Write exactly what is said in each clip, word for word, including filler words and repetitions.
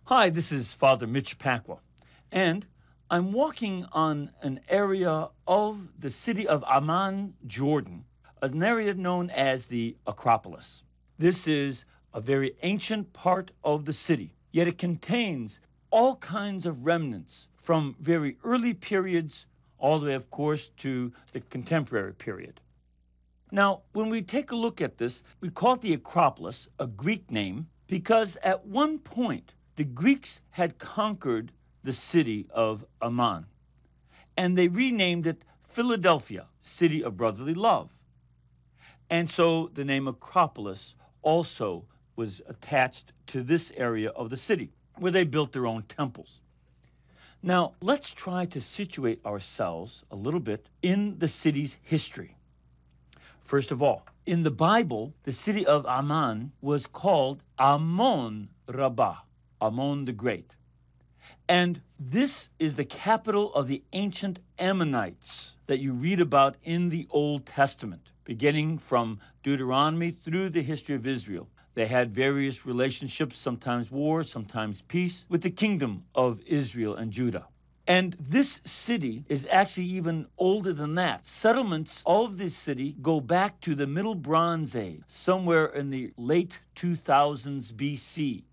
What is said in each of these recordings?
Hi, this is Father Mitch Pacwa, and I'm walking on an area of the city of Amman, Jordan, an area known as the Acropolis. This is a very ancient part of the city, yet it contains all kinds of remnants from very early periods all the way, of course, to the contemporary period. Now, when we take a look at this, we call it the Acropolis, a Greek name, because at one point the Greeks had conquered the city of Amman, and they renamed it Philadelphia, City of Brotherly Love. And so the name Acropolis also was attached to this area of the city, where they built their own temples. Now, let's try to situate ourselves a little bit in the city's history. First of all, in the Bible, the city of Amman was called Ammon Rabbah, Ammon the Great. And this is the capital of the ancient Ammonites that you read about in the Old Testament, beginning from Deuteronomy through the history of Israel. They had various relationships, sometimes war, sometimes peace, with the kingdom of Israel and Judah. And this city is actually even older than that. Settlements of this city go back to the Middle Bronze Age, somewhere in the late two thousands B C.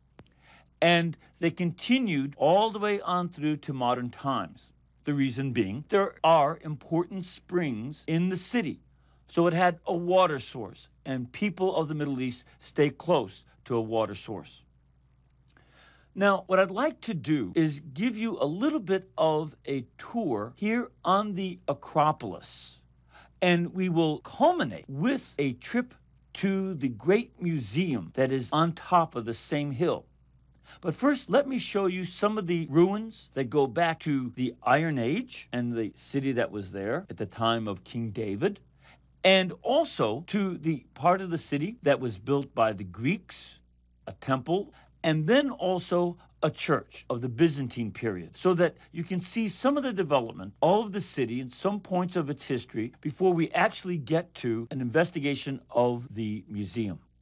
And they continued all the way on through to modern times. The reason being, there are important springs in the city. So it had a water source, and people of the Middle East stay close to a water source. Now, what I'd like to do is give you a little bit of a tour here on the Acropolis, and we will culminate with a trip to the great museum that is on top of the same hill. But first, let me show you some of the ruins that go back to the Iron Age and the city that was there at the time of King David, and also to the part of the city that was built by the Greeks, a temple, and then also a church of the Byzantine period, so that you can see some of the development of the city and some points of its history before we actually get to an investigation of the museum.